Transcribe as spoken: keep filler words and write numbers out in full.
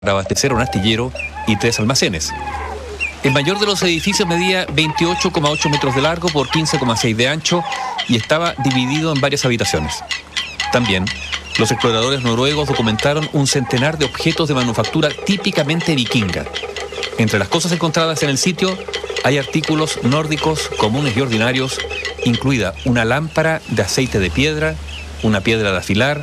para abastecer un astillero y tres almacenes. El mayor de los edificios medía veintiocho coma ocho metros de largo por quince coma seis de ancho y estaba dividido en varias habitaciones. También, los exploradores noruegos documentaron un centenar de objetos de manufactura típicamente vikinga. Entre las cosas encontradas en el sitio hay artículos nórdicos comunes y ordinarios, incluida una lámpara de aceite de piedra, una piedra de afilar,